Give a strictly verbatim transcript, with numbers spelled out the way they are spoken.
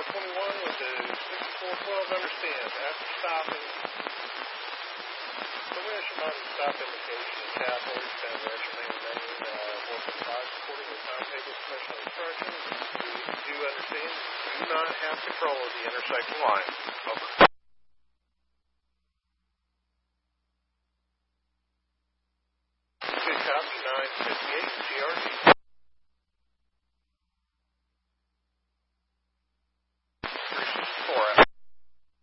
twenty-one with the sixty-four twelve, understand. After stopping, permission on the stop indication, Chapel, San Rancho, Maine, Maine, uh, one fifty-five, according to timetable special instructions. You do understand, do not have control of the intersection line. Over. Good copy, nine fifty-eight, G R G.